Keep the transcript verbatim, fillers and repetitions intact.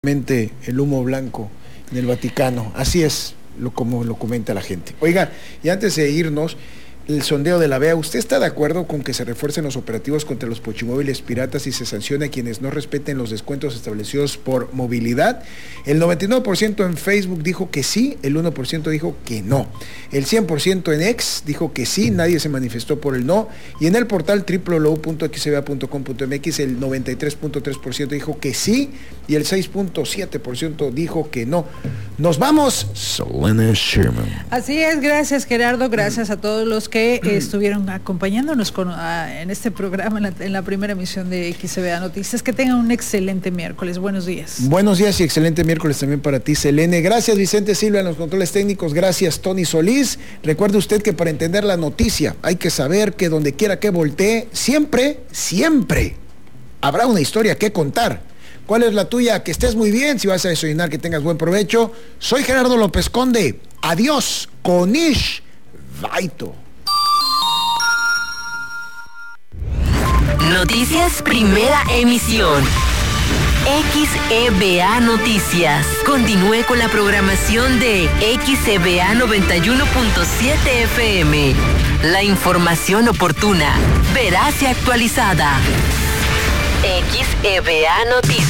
el humo blanco en el Vaticano. Así es lo como lo comenta la gente. Oiga, y antes de irnos, el sondeo de la B E A, ¿usted está de acuerdo con que se refuercen los operativos contra los pochimóviles piratas y se sancione a quienes no respeten los descuentos establecidos por movilidad? El noventa y nueve por ciento en Facebook dijo que sí, el uno por ciento dijo que no. El cien por ciento en X dijo que sí, nadie se manifestó por el no. Y en el portal doble u doble u doble u punto x b a punto com punto m x el noventa y tres punto tres por ciento dijo que sí y el seis punto siete por ciento dijo que no. Nos vamos, Selene Sherman. Así es, gracias Gerardo, gracias a todos los que eh, estuvieron acompañándonos con, a, en este programa, en la, en la primera emisión de X B A Noticias. Que tengan un excelente miércoles, buenos días. Buenos días y excelente miércoles también para ti, Selene. Gracias Vicente Silva en los controles técnicos, gracias Tony Solís. Recuerde usted que para entender la noticia hay que saber que donde quiera que voltee, siempre, siempre habrá una historia que contar. ¿Cuál es la tuya? Que estés muy bien, si vas a desayunar, que tengas buen provecho. Soy Gerardo López Conde. Adiós, Konish Vaito. Noticias Primera Emisión. X E B A Noticias. Continúe con la programación de X E B A noventa y uno punto siete F M. La información oportuna, veraz y actualizada. X E B A Noticias.